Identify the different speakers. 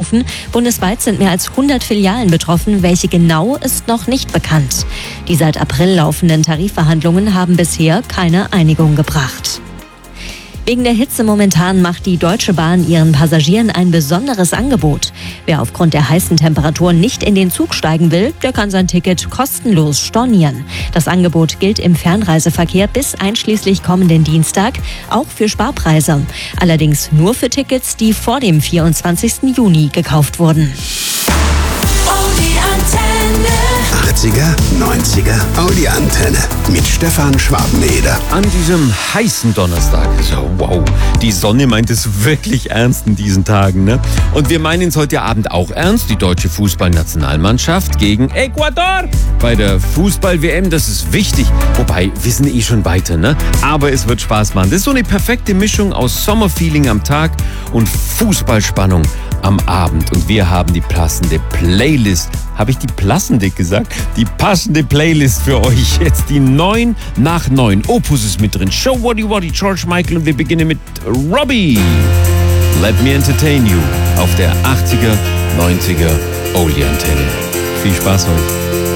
Speaker 1: laufen. Bundesweit sind mehr als 100 Filialen betroffen. Welche genau, ist noch nicht bekannt. Die seit April laufenden Tarifverhandlungen haben bisher keine Einigung gebracht. Wegen der Hitze momentan macht die Deutsche Bahn ihren Passagieren ein besonderes Angebot. Wer aufgrund der heißen Temperaturen nicht in den Zug steigen will, der kann sein Ticket kostenlos stornieren. Das Angebot gilt im Fernreiseverkehr bis einschließlich kommenden Dienstag, auch für Sparpreise. Allerdings nur für Tickets, die vor dem 24. Juni gekauft wurden.
Speaker 2: Die 80er, 90er, Audi-Antenne mit Stefan Schwabeneder.
Speaker 3: An diesem heißen Donnerstag. So, wow, die Sonne meint es wirklich ernst in diesen Tagen, ne? Und wir meinen es heute Abend auch ernst. Die deutsche Fußballnationalmannschaft gegen Ecuador bei der Fußball-WM. Das ist wichtig. Wobei, wir sind schon weiter, ne? Aber es wird Spaß machen. Das ist so eine perfekte Mischung aus Sommerfeeling am Tag und Fußballspannung am Abend. Und wir haben die passende Playlist. Habe ich die passende gesagt? Die passende Playlist für euch. Jetzt die 9 nach 9. Opus ist mit drin. Show Waddy Waddy, George Michael. Und wir beginnen mit Robbie. Let Me Entertain You auf der 80er, 90er Oldie-Antenne. Viel Spaß euch.